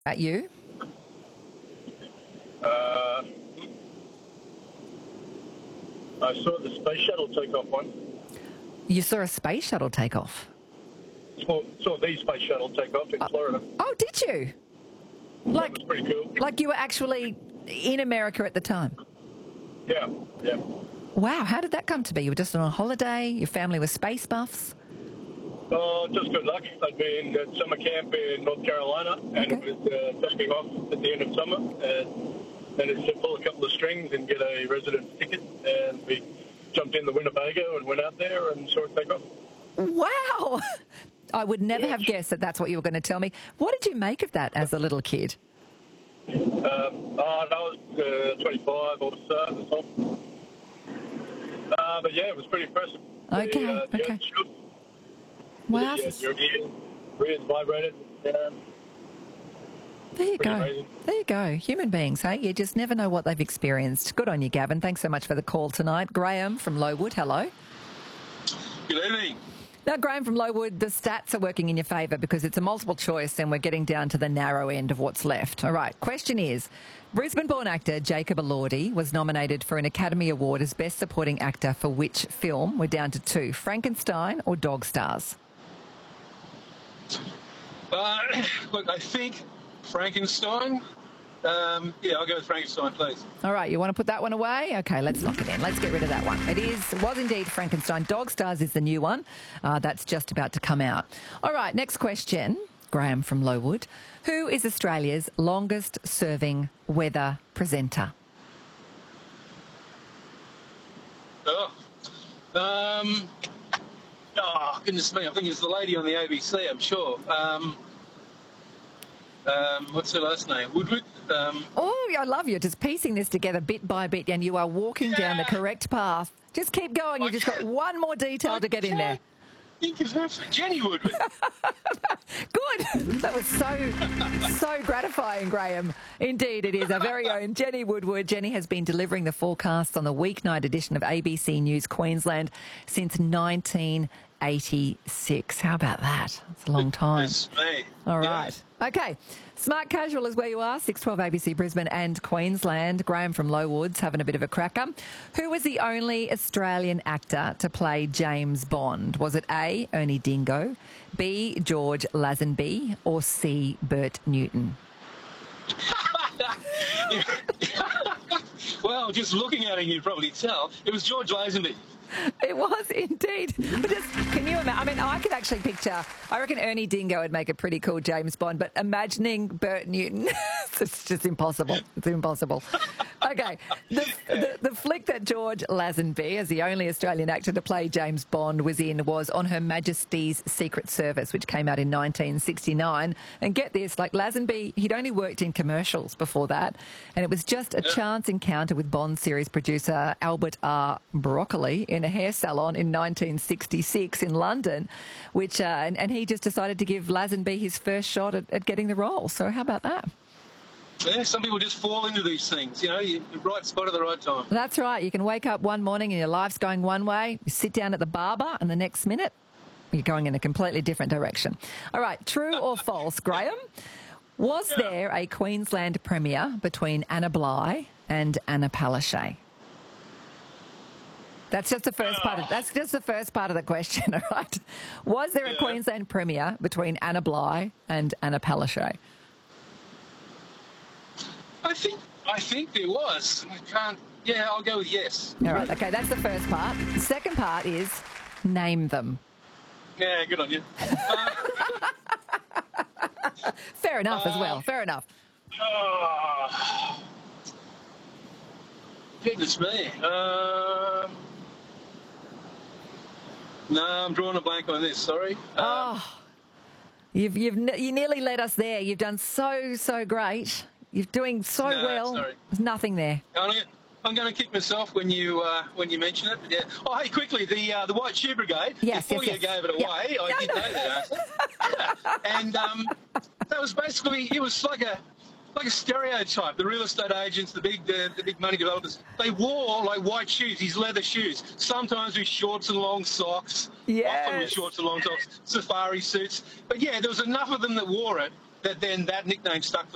At you? Uh, I saw the space shuttle take off once. You saw a space shuttle take off? Saw the space shuttle take off in Florida. Oh, did you? That was pretty cool. Like you were actually in America at the time? Yeah. Wow, how did that come to be? You were just on a holiday, your family were space buffs? Oh, just good luck. I'd been at summer camp in North Carolina, and it was taking off at the end of summer. And it's to pull a couple of strings and get a resident ticket. And we jumped in the Winnebago and went out there and saw it take off. Wow! I would never have guessed that that's what you were going to tell me. What did you make of that as a little kid? I was 25 or so at the time. But yeah, it was pretty impressive. Okay. Wow. Your ears vibrated. There you go. Amazing. There you go. Human beings, hey? You just never know what they've experienced. Good on you, Gavin. Thanks so much for the call tonight. Graham from Lowood, hello. Good evening. Now, Graham from Lowood, the stats are working in your favour because it's a multiple choice and we're getting down to the narrow end of what's left. All right, question is, Brisbane-born actor Jacob Elordi was nominated for an Academy Award as Best Supporting Actor for which film? We're down to two, Frankenstein or Dog Stars? Look, I think Frankenstein. Yeah, I'll go with Frankenstein, please. All right, you want to put that one away? Okay, let's lock it in. Let's get rid of that one. It was indeed Frankenstein. Dog Stars is the new one. That's just about to come out. All right, next question. Graham from Lowood. Who is Australia's longest-serving weather presenter? Goodness me, I think it's the lady on the ABC, I'm sure. What's her last name? Woodward? Oh, I love you. Just piecing this together bit by bit, and you are walking down the correct path. Just keep going. You've just got one more detail to get in there. Think of her for Jenny Woodward. Good. That was so gratifying, Graham. Indeed, it is our very own Jenny Woodward. Jenny has been delivering the forecasts on the weeknight edition of ABC News Queensland since 1986. How about that? That's a long time. That's me. All right. Okay. Smart Casual is where you are, 612 ABC Brisbane and Queensland. Graham from Lowood's having a bit of a cracker. Who was the only Australian actor to play James Bond? Was it A, Ernie Dingo, B, George Lazenby, or C, Bert Newton? Well, just looking at it, you'd probably tell. It was George Lazenby. It was indeed. But can you imagine? I mean, I could actually picture, I reckon Ernie Dingo would make a pretty cool James Bond, but imagining Bert Newton, it's just impossible. It's impossible. Okay. The flick that George Lazenby, as the only Australian actor to play James Bond, was in was On Her Majesty's Secret Service, which came out in 1969. And get this, like Lazenby, he'd only worked in commercials before that, and it was just a chance encounter with Bond series producer Albert R. Broccoli in a hair salon in 1966 in London, which and he just decided to give Lazenby his first shot at getting the role. So how about that? Yeah, some people just fall into these things, you know, the right spot at the right time. That's right. You can wake up one morning and your life's going one way, you sit down at the barber, and the next minute you're going in a completely different direction. All right, true or false, Graham? Was there a Queensland premiere between Anna Bligh and Anna Palaszczuk? That's just the first part. That's just the first part of the question, all right? Was there a Queensland premiere between Anna Bligh and Anna Palaszczuk? I think there was. I can't. Yeah, I'll go with yes. All right. Okay, that's the first part. The second part is name them. Yeah, good on you. Fair enough as well. Fair enough. Goodness me. No, I'm drawing a blank on this. Sorry. You nearly led us there. You've done so great. You're doing so well. Sorry. There's nothing there. I'm going to kick myself when you mention it. Yeah. Oh, hey, quickly, the White Shoe Brigade. Yes, Before you gave it away, I did know that. And that was basically, it was like a stereotype. The real estate agents, the big money developers, they wore like white shoes, these leather shoes. Sometimes with shorts and long socks. Yes. Often with shorts and long socks, safari suits. But yeah, there was enough of them that wore it that then that nickname stuck.